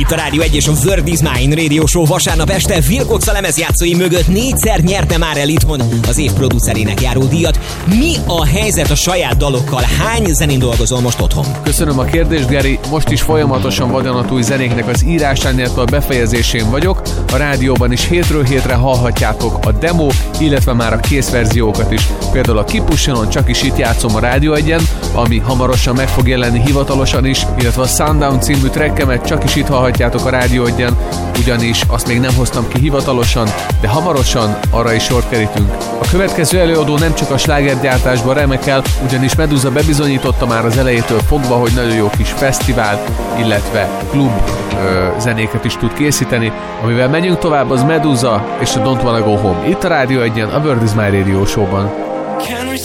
Itt a Rádió 1 és a Word is Mine Radio Show vasárnap este Wilcox a lemezjátszói mögött 4-szer nyerte már el itthon az év producerének járó díjat. Mi a helyzet a saját dalokkal? Hány zenén dolgozol most otthon? Köszönöm a kérdést, Geri. Most is folyamatosan vadonatúj zenéknek az írásán, illetve a befejezésén vagyok. A rádióban is hétről hétre hallhatjátok a demo, illetve már a készverziókat is. Például a Kipussionon csak is itt játszom a Rádió 1-en, ami hamarosan meg fog jelenni hivatalosan is, illetve a Sundown című trackemet csak is itt hallhatjátok a Rádió 1-en, ugyanis azt még nem hoztam ki hivatalosan, de hamarosan arra is sort kerítünk. A következő előadó nem csak a slágergyártásban remekel, ugyanis Medusa bebizonyította már az elejétől fogva, hogy nagyon jó kis fesztivál, illetve klub zenéket is tud készíteni. Amivel megyünk tovább, az Medusa és a Don't Wanna Go Home. Itt a Rádió 1-en, a Word is My Radio Show-ban.